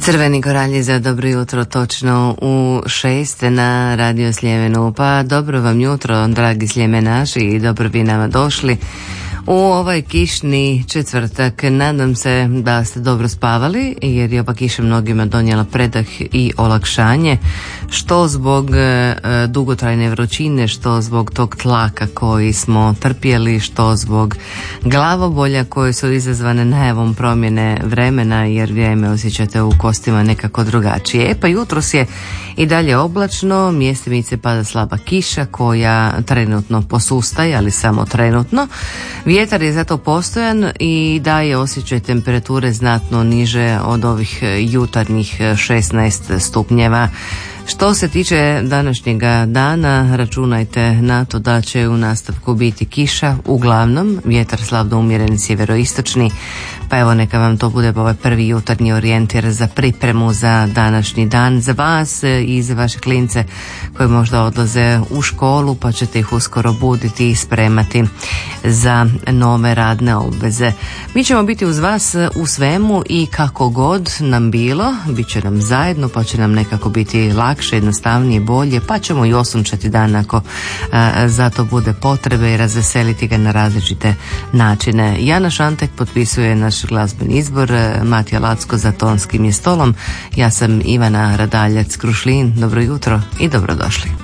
Crveni koralji za dobro jutro, točno u 6 na Radio Sljemenu. Pa dobro vam jutro, dragi sljemenaši, i dobro bi nama došli u ovaj kišni četvrtak. Nadam se da ste dobro spavali, jer je ova kiša mnogima donijela predah i olakšanje, što zbog dugotrajne vrućine, što zbog tog tlaka koji smo trpjeli, što zbog glavobolja koje su izazvane najavom promjene vremena, jer vrijeme osjećate u kostima nekako drugačije. Pa jutros je i dalje oblačno, mjestimice pada slaba kiša koja trenutno posustaje, ali samo trenutno. Vjetar je zato postojan i daje osjećaj temperature znatno niže od ovih jutarnjih 16 stupnjeva. Što se tiče današnjega dana, računajte na to da će u nastavku biti kiša, uglavnom vjetar slab do umjeren sjeveroistočni, pa evo neka vam to bude ovaj prvi jutarnji orijentir za pripremu za današnji dan, za vas i za vaše klince koji možda odlaze u školu, pa ćete ih uskoro buditi i spremati za nove radne obveze. Mi ćemo biti uz vas u svemu i kako god nam bilo, bit će nam zajedno, pa će nam nekako biti lakše, jednostavnije, bolje, pa ćemo i osunčati dan ako za to bude potrebe i razveseliti ga na različite načine. Jana Šantek potpisuje naš glazbeni izbor, Matija Lacko za tonskim je stolom, ja sam Ivana Radaljac Krušlin. Dobro jutro i dobrodošli.